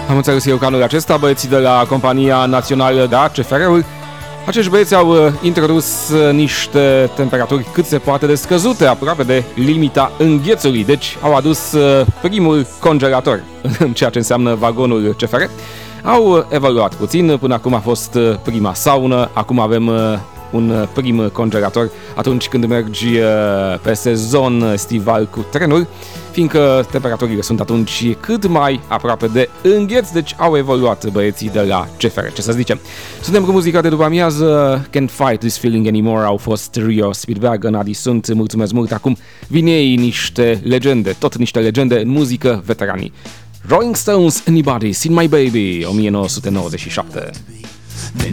Am înțeles eu că anul acesta băieții de la Compania Națională de CFR-uri, acești băieți au introdus niște temperaturi cât se poate de scăzute, aproape de limita înghețului, deci au adus primul congelator în ceea ce înseamnă vagonul CFR. Au evoluat puțin, până acum a fost prima saună, acum avem un prim congelator atunci când mergi pe sezon estival cu trenul, fiindcă temperaturile sunt atunci cât mai aproape de îngheț, deci au evoluat băieții de la CFR, ce să zicem. Suntem cu muzica de după amiază, Can't Fight This Feeling Anymore, au fost Rio Speedwagon, Adi sunt, mulțumesc mult, acum vine ei niște legende, tot niște legende în muzică, veteranii. Rolling Stones, Anybody's Seen My Baby, 1997.